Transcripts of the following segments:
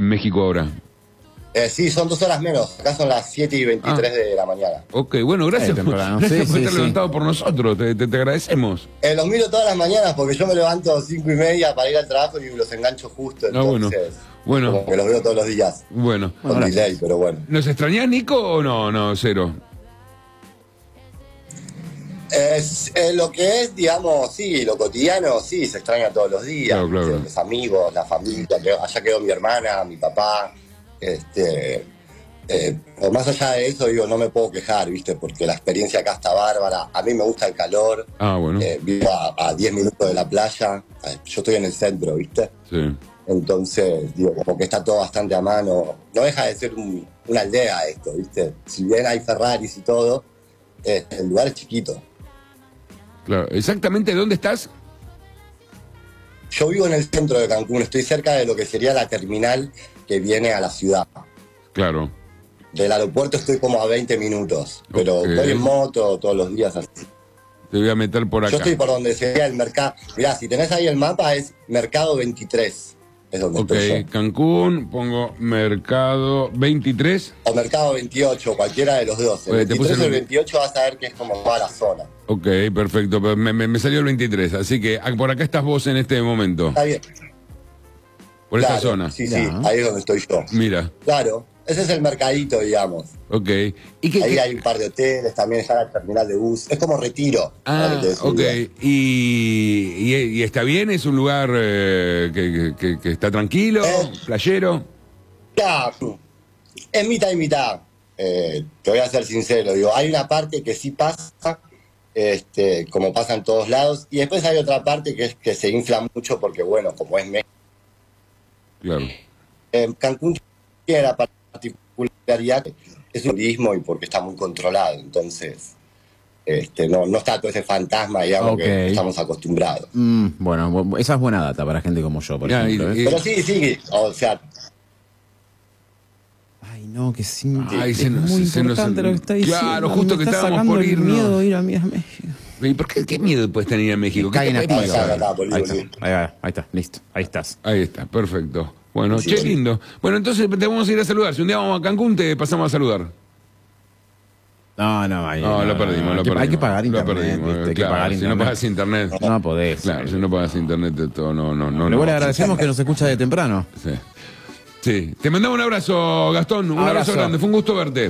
México ahora? Sí, son 2 horas menos. Acá son las 7:23 de la mañana. Ok, bueno, gracias, gracias por estar levantado por nosotros. Te agradecemos. Los miro todas las mañanas porque yo me levanto 5:30 para ir al trabajo y los engancho justo. Entonces, bueno. Como que los veo todos los días. Bueno. Con delay, pero bueno. ¿Nos extrañás, Nico, o no? No, cero. Lo que es, digamos, sí, lo cotidiano, sí, se extraña todos los días. Claro. Los amigos, la familia. Allá quedó mi hermana, mi papá. Por más allá de eso, digo, no me puedo quejar, ¿viste? Porque la experiencia acá está bárbara. A mí me gusta el calor. Bueno. Vivo a 10 minutos de la playa. Yo estoy en el centro, ¿viste? Sí. Entonces, digo, como que está todo bastante a mano. No deja de ser una aldea esto, ¿viste? Si bien hay Ferraris y todo, el lugar es chiquito. Claro. ¿Exactamente dónde estás? Yo vivo en el centro de Cancún. Estoy cerca de lo que sería la terminal que viene a la ciudad. Claro. Del aeropuerto estoy como a 20 minutos, pero voy en moto todos los días así. Te voy a meter por acá. Yo estoy por donde sería el mercado. Mirá, si tenés ahí el mapa, es Mercado 23. Es donde estoy yo. Cancún, pongo Mercado 23. O Mercado 28, cualquiera de los dos. El 23 o el 28 vas a ver que es como toda la zona. Ok, perfecto. Me salió el 23, así que por acá estás vos en este momento. Está bien. Por esta zona. Sí, ahí es donde estoy yo. Mira. Claro, ese es el mercadito, digamos. Ok. Ahí hay un par de hoteles, también está la terminal de bus. Es como Retiro. Ok. ¿Y está bien? ¿Es un lugar que está tranquilo, playero? Ya, es mitad y mitad. Te voy a ser sincero. Digo, hay una parte que sí pasa, como pasa en todos lados, y después hay otra parte que es que se infla mucho porque, bueno, como es México. Claro. Cancún tiene la particularidad que es un turismo y porque está muy controlado, entonces no está todo ese fantasma, digamos, que estamos acostumbrados. Bueno, esa es buena data para gente como yo, por ejemplo. Pero sí, o sea... Ay, no, que sí, es muy importante lo que está diciendo. Claro, justo que estábamos por irnos. Miedo de ir a México. ¿Y por qué miedo puedes tener a México? Ahí está, listo, ahí estás. Ahí está, perfecto. Bueno, sí, lindo. Bueno, entonces te vamos a ir a saludar. Si un día vamos a Cancún, te pasamos a saludar. No, lo perdimos. Hay que pagar internet. Hay que pagar internet. Si no pagas internet. No podés. Claro, si no pagas internet, todo no. Luego le agradecemos que nos escucha de temprano. Sí. Te mandamos un abrazo, Gastón. Un abrazo grande. Fue un gusto verte.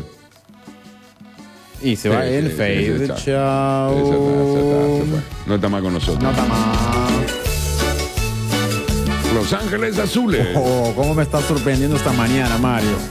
Y se va el fade. Chao. Ya está, se fue. No está más con nosotros. No está más. Los Ángeles Azules. Cómo me está sorprendiendo esta mañana, Mario.